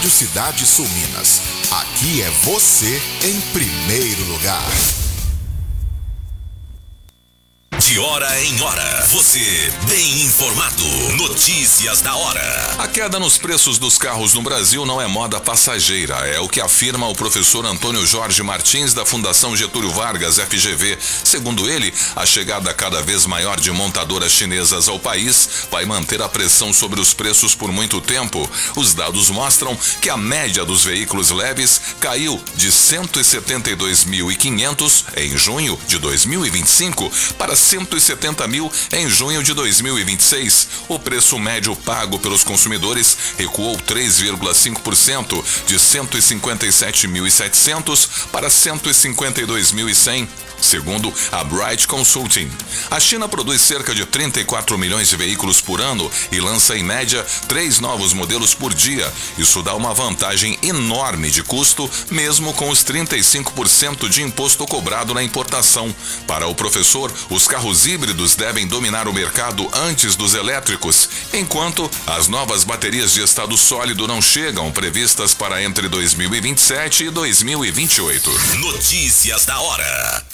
Rádio Cidade Sul Minas. Aqui é você em primeiro lugar. De hora em hora, você bem informado. Notícias da hora. A queda nos preços dos carros no Brasil não é moda passageira, é o que afirma o professor Antônio Jorge Martins da Fundação Getúlio Vargas, FGV. Segundo ele, a chegada cada vez maior de montadoras chinesas ao país vai manter a pressão sobre os preços por muito tempo. Os dados mostram que a média dos veículos leves caiu de 172.500 em junho de 2025 para 170 mil em junho de 2026. O preço médio pago pelos consumidores recuou 3,5% de 157.700 para 152.100. Segundo a Bright Consulting, a China produz cerca de 34 milhões de veículos por ano e lança em média 3 novos modelos por dia. Isso dá uma vantagem enorme de custo, mesmo com os 35% de imposto cobrado na importação. Para o professor, os carros híbridos devem dominar o mercado antes dos elétricos, enquanto as novas baterias de estado sólido não chegam, previstas para entre 2027 e 2028. Notícias da hora.